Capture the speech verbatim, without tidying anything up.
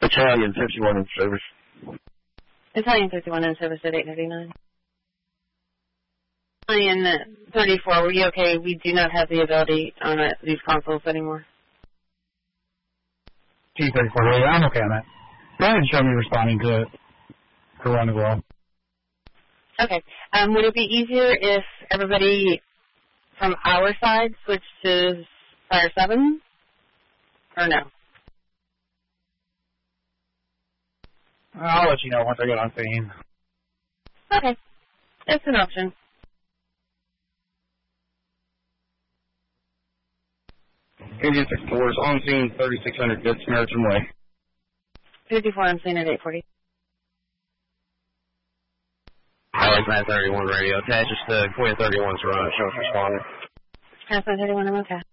Italian fifty-one in service. Italian fifty-one in service at eight thirty-nine. Italian thirty-four, were you okay? We do not have the ability on uh, these consoles anymore. T thirty-four, yeah, I'm okay on that. Go ahead and show me responding to it for one as well. Okay. Um, would it be easier if everybody from our side switched to Fire seven? Or no? I'll let you know once I get on scene. Okay. It's an option. Indian sixty-four is on scene, thirty-six hundred Good Samaritan Way. fifty-four on scene at eight forty. Alex nine thirty-one radio. Attaches to Queen thirty-one's run. Show us responder. Pass nine thirty-one, I'm okay.